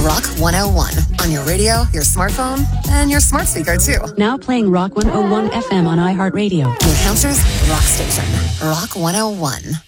Rock 101 on your radio, your smartphone, and your smart speaker, too. Now playing Rock 101 FM on iHeartRadio. New Hampshire's rock station, Rock 101.